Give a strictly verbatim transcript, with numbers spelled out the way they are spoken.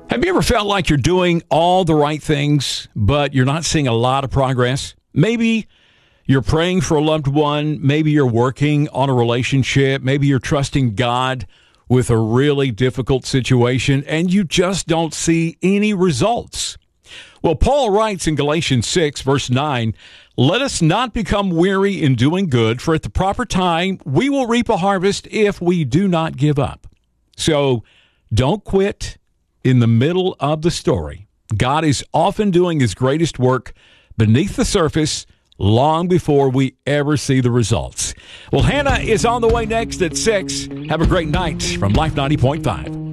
Have you ever felt like you're doing all the right things, but you're not seeing a lot of progress? Maybe you're praying for a loved one. Maybe you're working on a relationship. Maybe you're trusting God with a really difficult situation, and you just don't see any results. Well, Paul writes in Galatians six, verse nine, "Let us not become weary in doing good, for at the proper time we will reap a harvest if we do not give up." So don't quit in the middle of the story. God is often doing his greatest work beneath the surface long before we ever see the results. Well, Hannah is on the way next at six. Have a great night from Life ninety point five.